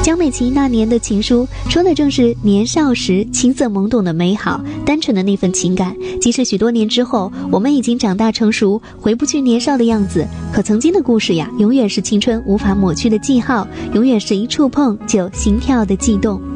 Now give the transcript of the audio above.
江美琪那年的情书说的正是年少时青涩懵懂的美好，单纯的那份情感。即使许多年之后，我们已经长大成熟，回不去年少的样子，可曾经的故事呀，永远是青春无法抹去的记号，永远是一触碰就心跳的悸动。